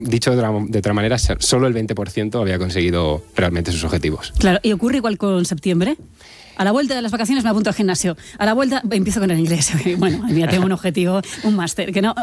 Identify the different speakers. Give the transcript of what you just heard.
Speaker 1: Dicho de otra manera, solo el 20% había conseguido realmente sus objetivos.
Speaker 2: Claro, ¿y ocurre igual con septiembre? A la vuelta de las vacaciones me apunto al gimnasio. A la vuelta empiezo con el inglés. Bueno, mira, tengo un objetivo, un máster. Que no,